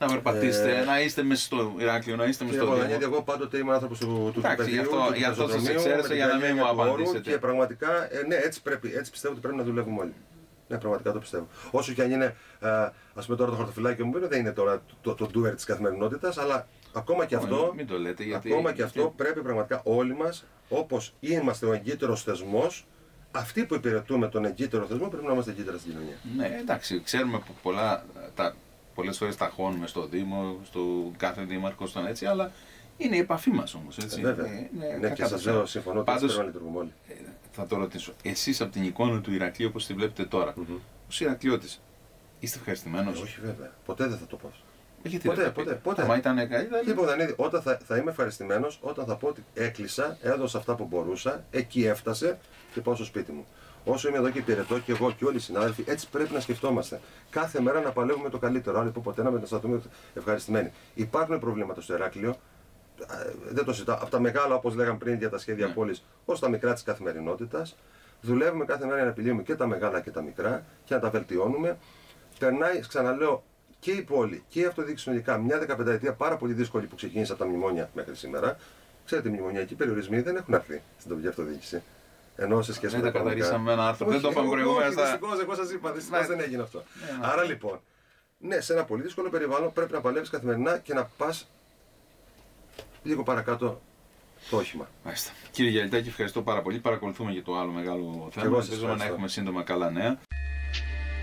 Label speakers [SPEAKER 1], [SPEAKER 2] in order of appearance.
[SPEAKER 1] να περπατήσετε, να είστε μέσα στο Ηράκλειο, να είστε μέσα στο Δήμο.
[SPEAKER 2] Εγώ πάντοτε είμαι άνθρωπος του παιδιού,
[SPEAKER 1] γι' αυτό σας εξαίρεσα για να μην μου απαντήσετε.
[SPEAKER 2] Και πραγματικά, ναι, έτσι πιστεύω ότι πρέπει να δουλεύουμε όλοι. Ναι, πραγματικά το πιστεύω. Όσο και αν είναι, ας πούμε τώρα το χαρτοφυλάκι μου, δεν είναι τώρα το doer της καθημερινότητας, αλλά ακόμα και αυτό,
[SPEAKER 1] μην το λέτε, γιατί
[SPEAKER 2] ακόμα και αυτό πρέπει πραγματικά όλοι μας, όπως είμαστε ο εγκύτερος θεσμός, αυτοί που υπηρετούμε τον εγκύτερο θεσμό πρέπει να είμαστε εγκύτερα στην κοινωνία.
[SPEAKER 1] Ναι, εντάξει, ξέρουμε πολλές φορές ταχώνουμε στο Δήμο, στο κάθε δήμαρχο, στον έτσι, αλλά είναι η επαφή μας όμως. Έτσι.
[SPEAKER 2] Βέβαια. Ναι, και σας λέω, συμφωνώ ότι πρέπει να λειτουργούμε όλοι.
[SPEAKER 1] Θα το ρωτήσω, εσείς από την εικόνα του Ηρακλείου όπως τη βλέπετε τώρα, ως Ηρακλειώτης, είστε ευχαριστημένος?
[SPEAKER 2] Όχι, βέβαια. Ποτέ δεν θα το πω.
[SPEAKER 1] Ποτέ. Μα ήταν καλύτερα.
[SPEAKER 2] Τίποτα, ναι. Όταν θα είμαι ευχαριστημένος, όταν θα πω ότι έκλεισα, έδωσα αυτά που μπορούσα, εκεί έφτασε και πάω στο σπίτι μου. Όσο είμαι εδώ και υπηρετώ και εγώ και όλοι οι συνάδελφοι, έτσι πρέπει να σκεφτόμαστε. Κάθε μέρα να παλεύουμε το καλύτερο. Άλλοι που ποτέ να μετασταθούμε ευχαριστημένοι. Υπάρχουν προβλήματα στο Ηράκλειο. Δεν το συζητάω. Από τα μεγάλα, όπως λέγαμε πριν για τα σχέδια πόλης, ως τα μικρά της καθημερινότητας. Δουλεύουμε κάθε μέρα για να επιλύουμε και τα μεγάλα και τα μικρά και να τα βελτιώνουμε. Περνάει, ξαναλέω, και η πόλη και η αυτοδιοίκηση συνολικά μια 15ετία πάρα πολύ δύσκολη που ξεκίνησε από τα μνημόνια μέχρι σήμερα. Ξέρετε, οι μνημονιακοί περιορισμοί δεν έχουν έρθει στην τοπική αυτοδιοίκηση. Ενώ σε σχέση
[SPEAKER 1] με
[SPEAKER 2] τα
[SPEAKER 1] καταρρίσαμε ένα άρθρο. Δεν το είπαμε προηγούμενα.
[SPEAKER 2] Δυστυχώς, εγώ σας είπα, δυστυχώς δεν έγινε αυτό. Άρα λοιπόν, ναι, σε ένα πολύ δύσκολο περιβάλλον πρέπει να παλεύεις καθημερινά και να πας λίγο παρακάτω το όχημα.
[SPEAKER 1] Μάλιστα. Κύριε Γιαλιτάκη, ευχαριστώ πάρα πολύ. Παρακολουθούμε και το άλλο μεγάλο θέμα. Ελπίζουμε να έχουμε σύντομα καλά νέα.